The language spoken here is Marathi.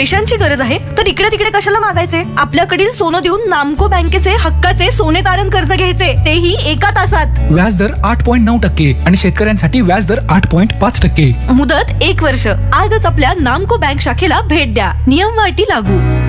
पैशांची गरज आहे तर इकडे तिकडे कशाला मागायचे? आपल्याकडील सोनं देऊन नामको बँकेचे हक्काचे सोने तारण कर्ज घ्यायचे, तेही एका तासात. व्याजदर 8.9% आणि शेतकऱ्यांसाठी व्याजदर 8.5%. मुदत 1 वर्ष. आजच आपल्या नामको बँक शाखेला भेट द्या. नियम व अटी लागू.